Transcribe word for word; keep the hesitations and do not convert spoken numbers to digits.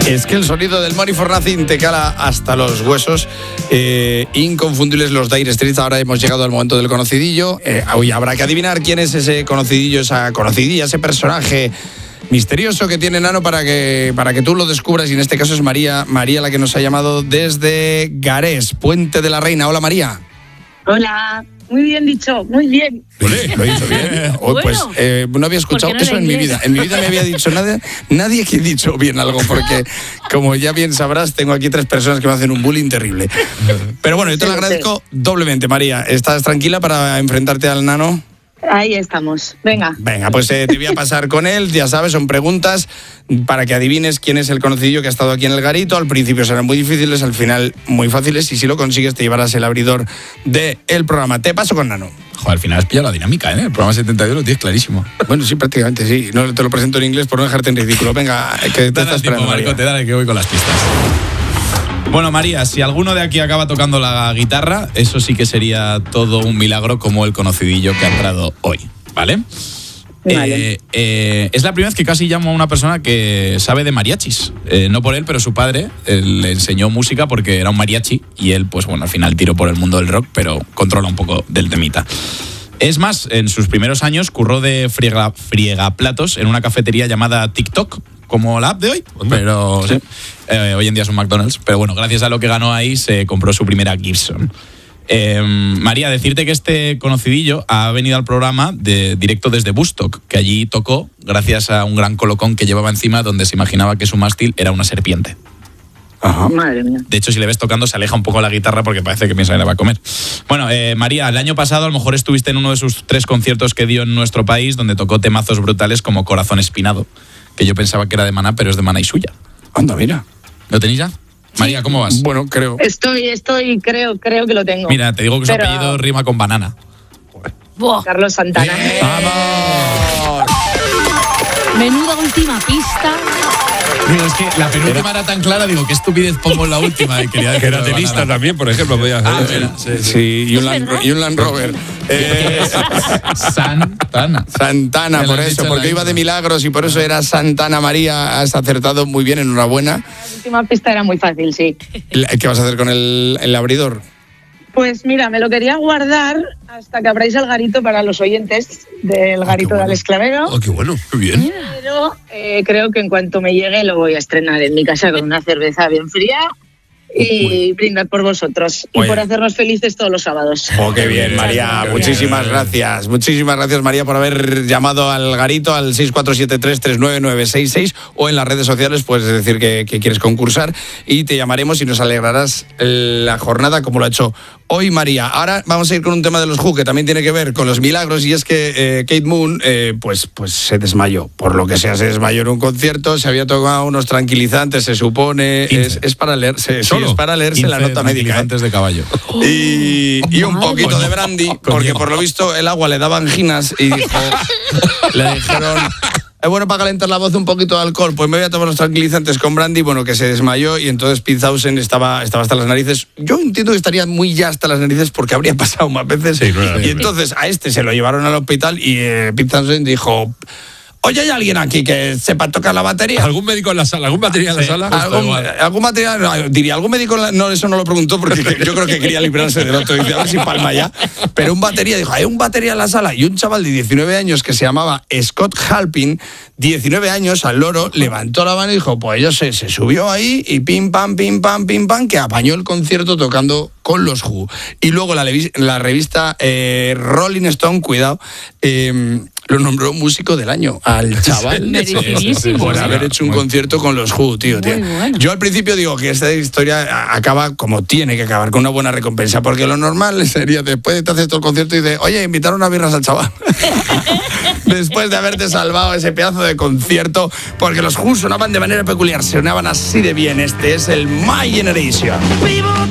Es que el sonido del Money for Nothing te cala hasta los huesos. Eh, inconfundibles los Dire Straits. Ahora hemos llegado al momento del conocidillo. Eh, hoy habrá que adivinar quién es ese conocidillo, esa conocidilla, ese personaje misterioso que tiene Nano para que, para que tú lo descubras. Y en este caso es María, María la que nos ha llamado desde Garés, Puente de la Reina. Hola, María. Hola. Muy bien dicho, muy bien. Olé, lo he dicho bien. Oh, pues eh, no había escuchado no eso en mi vida. En mi vida me había dicho nada, nadie que ha dicho bien algo, porque como ya bien sabrás, tengo aquí tres personas que me hacen un bullying terrible. Pero bueno, yo te lo agradezco doblemente, María. ¿Estás tranquila para enfrentarte al Nano? Ahí estamos, venga. Venga, pues eh, te voy a pasar con él, ya sabes, son preguntas para que adivines quién es el conocidillo que ha estado aquí en el garito. Al principio serán muy difíciles, al final muy fáciles, y si lo consigues te llevarás el abridor del programa. Te paso con Nano. Joder, al final has pillado la dinámica, ¿eh? El programa setenta y dos lo tienes clarísimo. Bueno, sí, prácticamente sí. No te lo presento en inglés por no dejarte en ridículo. Venga, que te Dale estás esperando, tiempo, Marco, te dale que voy con las pistas. Bueno, María, si alguno de aquí acaba tocando la guitarra, eso sí que sería todo un milagro como el conocidillo que ha entrado hoy, ¿vale? Vale. Eh, eh, es la primera vez que casi llamo a una persona que sabe de mariachis. Eh, no por él, pero su padre eh, le enseñó música porque era un mariachi y él, pues bueno, al final tiró por el mundo del rock, pero controla un poco del temita. Es más, en sus primeros años curró de friega, friegaplatos en una cafetería llamada TikTok, como la app de hoy, pero sí. eh, hoy en día es un McDonald's. Pero bueno, gracias a lo que ganó ahí se compró su primera Gibson. Eh, María, decirte que este conocidillo ha venido al programa de directo desde Woodstock, que allí tocó gracias a un gran colocón que llevaba encima donde se imaginaba que su mástil era una serpiente. Ajá. Madre mía. De hecho, si le ves tocando, se aleja un poco la guitarra porque parece que piensa que le va a comer. Bueno, eh, María, el año pasado a lo mejor estuviste en uno de sus tres conciertos que dio en nuestro país, donde tocó temazos brutales como Corazón Espinado, que yo pensaba que era de Maná, pero es de Maná y Suya. Anda, mira. ¿Lo tenéis ya? María, ¿cómo vas? Bueno, creo. Estoy, estoy, creo, creo que lo tengo. Mira, te digo que su Pero- apellido rima con banana. Buah, Carlos Santana. ¡Vamos! menuda última pista. Digo, es que la penúltima era tan clara, digo, qué estupidez pongo en la última. Y quería Que era tenista también, por ejemplo, podía hacer. Ah, mira, sí, sí. Sí, y un, Land, verdad? y un Land Rover. Eh, Santana. Santana, Me lo por has eso, dicho en porque la iba de intro. milagros y por eso era Santana. María, has acertado muy bien, enhorabuena. La última pista era muy fácil, sí. ¿Qué vas a hacer con el, el abridor? Pues mira, me lo quería guardar hasta que abráis el garito para los oyentes del garito bueno. del Esclavero. Oh, qué bueno, qué bien. Pero eh, creo que en cuanto me llegue lo voy a estrenar en mi casa con una cerveza bien fría y brindar por vosotros y Oye. por hacernos felices todos los sábados. Oh, qué bien, María. Muchísimas gracias. Muchísimas gracias, María, por haber llamado al garito al seis cuatro siete tres, tres nueve nueve seis seis o en las redes sociales puedes decir que, que quieres concursar y te llamaremos y nos alegrarás la jornada como lo ha hecho hoy María. Ahora vamos a ir con un tema de los Who que también tiene que ver con los milagros y es que eh, Kate Moon eh, pues, pues se desmayó. Por lo que sea, se desmayó en un concierto, se había tomado unos tranquilizantes, se supone. Es, es para leerse, sí, es para leerse la nota médica. Antes de caballo. Y, y un poquito de brandy, porque por lo visto el agua le daba anginas y dijo, le dijeron, es bueno para calentar la voz un poquito de alcohol, pues me voy a tomar los tranquilizantes con brandy, bueno, que se desmayó y entonces Pinzhausen estaba, estaba hasta las narices. Yo entiendo que estaría muy ya hasta las narices porque habría pasado más veces. Sí, claro, y sí, entonces a este se lo llevaron al hospital y eh, Pinzhausen dijo, oye, ¿hay alguien aquí que sepa tocar la batería? ¿Algún médico en la sala? ¿Algún batería en la Sí. sala? ¿Algún, algún material? No, diría, ¿algún médico? en la- No, eso no lo preguntó porque yo creo que quería librarse del otro. Dice, a ver si palma ya. Pero un batería, dijo, hay un batería en la sala. Y un chaval de diecinueve años que se llamaba Scott Halpin, diecinueve años, al loro, levantó la mano y dijo, pues yo sé, se subió ahí y pim, pam, pim, pam, pim, pam, que apañó el concierto tocando con los Who. Y luego la, levi- la revista eh, Rolling Stone, cuidado, eh, lo nombró músico del año al chaval. Merecidísimo. Por haber hecho un concierto con los Who, tío, tío. Muy bueno. Yo al principio digo que esta historia a- acaba como tiene que acabar, con una buena recompensa, porque lo normal sería después de te haces todo el concierto y dices, oye, invitaron unas birras al chaval. Después de haberte salvado ese pedazo de concierto, porque los Who sonaban de manera peculiar, sonaban así de bien. Este es el My Generation. Vivo